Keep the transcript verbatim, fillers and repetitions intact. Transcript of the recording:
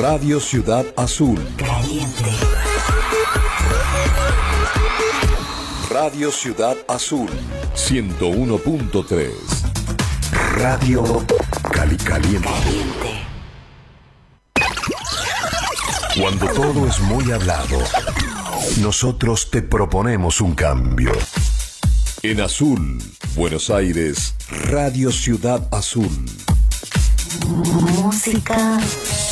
Radio Ciudad Azul. Caliente. Radio Ciudad Azul. ciento uno punto tres. Radio Cali Caliente. Caliente. Cuando todo es muy hablado, nosotros te proponemos un cambio. En Azul, Buenos Aires, Radio Ciudad Azul. Música